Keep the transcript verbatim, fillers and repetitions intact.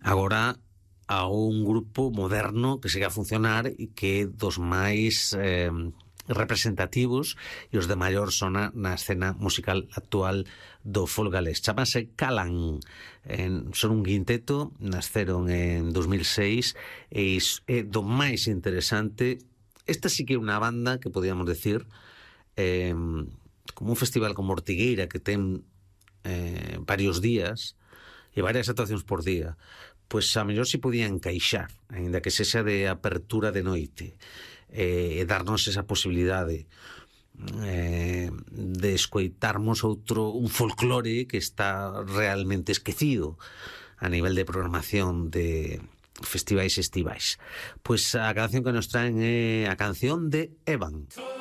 agora a un grupo moderno que siga a funcionar e que é dos máis eh, representativos e os de maior sona na escena musical actual do folk galés. Chámase Calan, en, son un quinteto, nasceron en dos mil seis e é do máis interesante. Esta sí que é unha banda que podíamos decir eh, como un festival como Ortigueira, que ten eh, varios días e varias actuacións por día, pois a mellor si podía encaixar, aínda que sexa de apertura de noite, e eh, darnos esa posibilidade eh, de escoitarmos outro, un folclore que está realmente esquecido a nivel de programación de festivais estivais. Pois a canción que nos traen é a canción de Evan.